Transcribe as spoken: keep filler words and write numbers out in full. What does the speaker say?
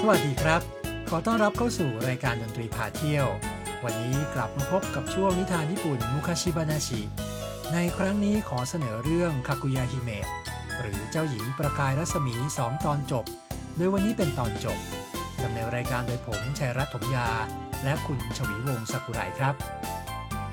วัสดีครับขอต้อนรับเข้าสู่รายการดนตรีพาเที่ยววันนี้กลับมาพบกับช่วงนิทานญี่ปุ่นมุคาชิบานาชิในครั้งนี้ขอเสนอเรื่องคากุยาฮิเมะหรือเจ้าหญิงประกายรัศมีสองตอนจบโดยวันนี้เป็นตอนจบดำเนินรายการโดยผมชัยรัตน์ถมยาและคุณชวีวงศ์สักุไรครับ